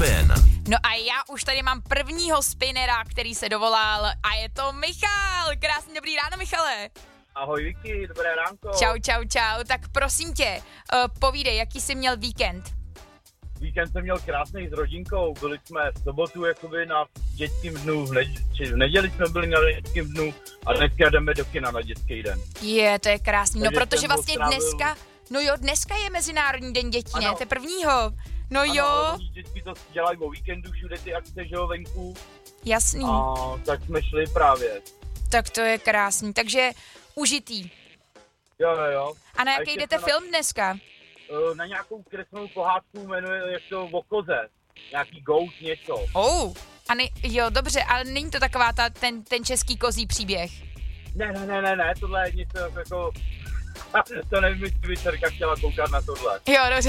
Spin. No a já už tady mám prvního spinera, který se dovolal a je to Michal. Krásný dobrý ráno, Michale. Ahoj Vicky, dobré ránko. Čau. Tak prosím tě, povídej, jaký jsi měl víkend? Víkend jsem měl krásný s rodinkou, byli jsme v sobotu jakoby na dětským dnu, v neděli jsme byli na dětským dnu a dneska jdeme do kina na dětský den. To je krásný, no Takže protože jsem vlastně ostrávil- dneska je Mezinárodní den dětí, Ano. ne? To je prvního. No Ano, jo, oni vždycky to dělají o víkendu, všude ty akce, že jo, venku. jasný, A tak jsme šli právě. tak to je krásný, takže užitý. Jo. A na A jaký ještě jdete jsme film dneska? Na nějakou kresnou pohádku jmenuje jak to o koze. Nějaký Ghost něco. Jo, dobře, ale není to taková ten český kozí příběh. Ne, tohle je něco jako... To nevím, jestli by dcerka chtěla koukat na tohle. Jo, dobře.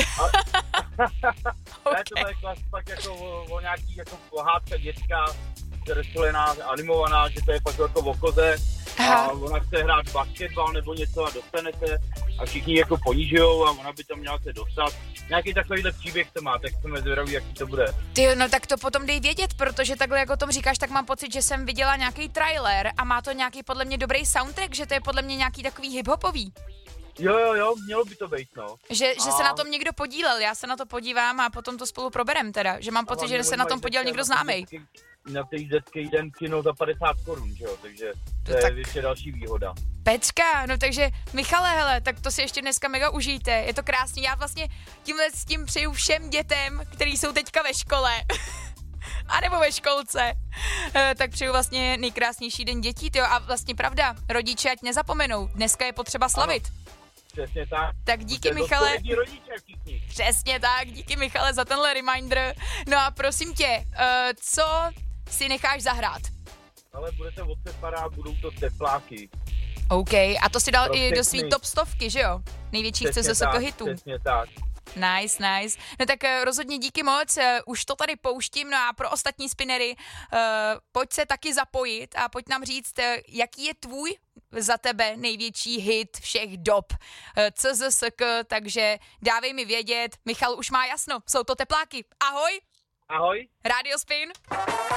Ne, tohle je fakt jako o nějaký jako pohádka dětská, zkreslená, animovaná, že to je fakt jako o koze. A ona chce hrát basketbal nebo něco a dostane se a všichni jako ponižujou a ona by tam měla se dostat. Nějaký takovýhle příběh to má, tak jsme zvědaví, jaký to bude. No tak to potom dej vědět, protože takhle jak o tom říkáš, tak mám pocit, že jsem viděla nějaký trailer a má to nějaký podle mě dobrý soundtrack, že to je podle mě nějaký takový hiphopový. Jo, mělo by to být, no. Že se na tom někdo podílel, já se na to podívám a potom to spolu proberem teda, že mám pocit, že se na tom podílel někdo známej. Na ten dětský den kino za 50 korun, že jo, takže to je ještě další výhoda. Pecka, no takže Michale, hele, tak to si ještě dneska mega užijte, je to krásný, já vlastně tímhle s tím přeju všem dětem, který jsou teďka ve škole, a nebo ve školce, tak přeju vlastně nejkrásnější den dětí, tyjo, a vlastně pravda, rodiče ať nezapomenou, dneska je potřeba slavit. Ano. Přesně tak. Tak díky, Michale. Přesně tak, díky Michale za tenhle reminder. No a prosím tě, co si necháš zahrát? Ale budete odsepará, budou to tepláky. OK, a to si dal Pro i do všechny. svý top 100, že jo? Největších CZSK hitů. Přesně tak. Nice. No tak rozhodně díky moc, už to tady pouštím, no a pro ostatní spinnery, pojď se taky zapojit a pojď nám říct, jaký je tvůj za tebe největší hit všech dob CZSK, takže dávej mi vědět, Michal už má jasno, jsou to tepláky. Ahoj! Ahoj! Radio Spin!